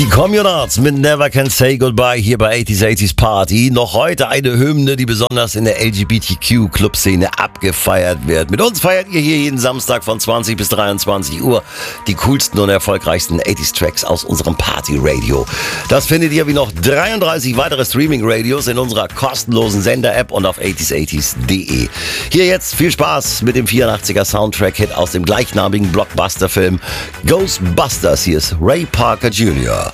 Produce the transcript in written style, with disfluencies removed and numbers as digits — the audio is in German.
Die Communards mit Never Can Say Goodbye hier bei 80s Party. Noch heute eine Hymne, die besonders in der LGBTQ-Club-Szene abgefeiert wird. Mit uns feiert ihr hier jeden Samstag von 20 bis 23 Uhr die coolsten und erfolgreichsten 80s-Tracks aus unserem Party-Radio. Das findet ihr wie noch 33 weitere Streaming-Radios in unserer kostenlosen Sender-App und auf 80s80s.de. Hier jetzt viel Spaß mit dem 84er Soundtrack-Hit aus dem gleichnamigen Blockbuster-Film Ghostbusters. Hier ist Ray Parker Jr.